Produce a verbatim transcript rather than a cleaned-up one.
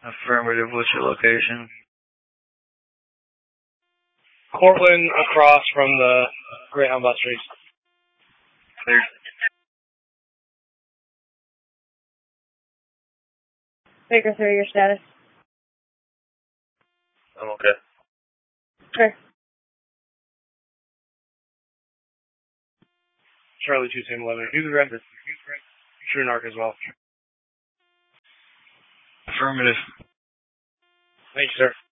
Affirmative, what's your location? Cortland, across from the Greyhound bus race. Clear. Baker three, your status? I'm okay. Sure. Charlie two, same eleven. You can grab this. True Narc as well. Affirmative. Thank you, sir.